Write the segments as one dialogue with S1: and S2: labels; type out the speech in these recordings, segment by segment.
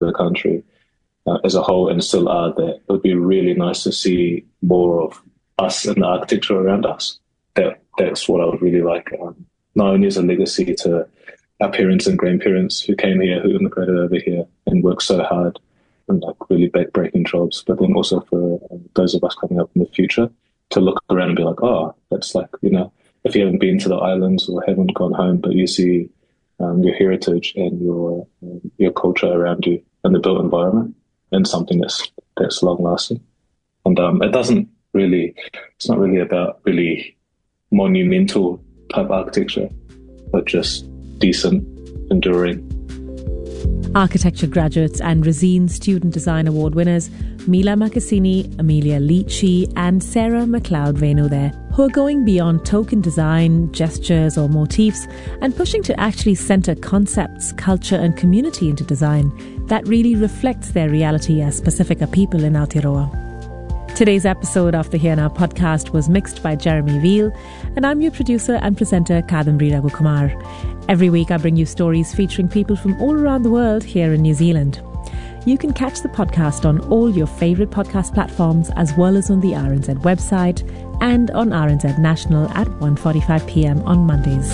S1: the country as a whole, and still are there. It would be really nice to see more of us and the architecture around us. That's what I would really like. Not only as a legacy to our parents and grandparents who came here, who immigrated over here and worked so hard and like really back-breaking jobs, but then also for those of us coming up in the future to look around and be like, oh, that's like, if you haven't been to the islands or haven't gone home, but you see your heritage and your culture around you and the built environment and something that's long-lasting. And it's not really about really monumental type architecture, but just decent, enduring.
S2: Architecture graduates and Racine Student Design Award winners Mila Makasini, Amelia Leachy and Sarah McLeod-Veno there, who are going beyond token design, gestures or motifs and pushing to actually centre concepts, culture and community into design that really reflects their reality as Pacifica people in Aotearoa. Today's episode of the Here Now podcast was mixed by Jeremy Veal, and I'm your producer and presenter Kadambri Raghukumar. Every week I bring you stories featuring people from all around the world here in New Zealand. You can catch the podcast on all your favourite podcast platforms as well as on the RNZ website and on RNZ National at 1:45pm on Mondays.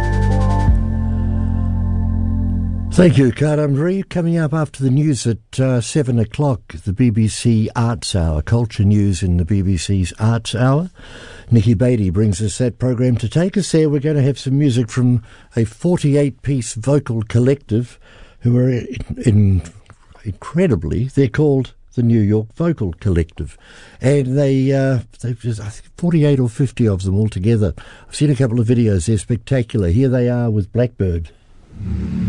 S3: Thank you, Kadambri. Coming up after the news at 7 o'clock, the BBC Arts Hour, culture news in the BBC's Arts Hour. Nikki Beatty brings us that program. To take us there, we're going to have some music from a 48-piece vocal collective who are incredibly, they're called the New York Vocal Collective. And they've just, I think 48 or 50 of them altogether. I've seen a couple of videos. They're spectacular. Here they are with Blackbird.